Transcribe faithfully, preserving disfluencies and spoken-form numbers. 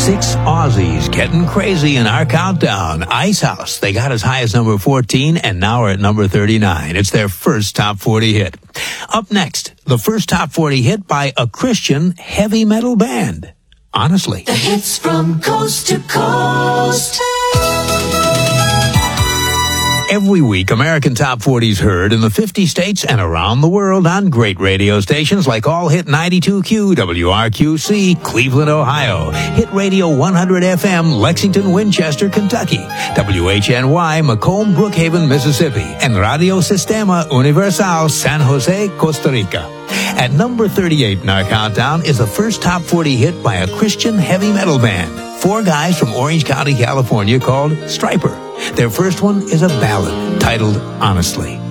Six Aussies getting crazy in our countdown. Ice House, they got as high as number fourteen and now are at number thirty-nine. It's their first top forty hit. Up next, the first top forty hit by a Christian heavy metal band. Honestly. The hits from coast to coast. Every week, American Top forty is heard in the fifty states and around the world on great radio stations like All Hit ninety-two Q, W R Q C, Cleveland, Ohio, Hit Radio one hundred F M, Lexington, Winchester, Kentucky, W H N Y, Macomb, Brookhaven, Mississippi, and Radio Sistema Universal, San Jose, Costa Rica. At number thirty-eight in our countdown is the first top forty hit by a Christian heavy metal band. Four guys from Orange County, California called Stryper. Their first one is a ballad titled Honestly.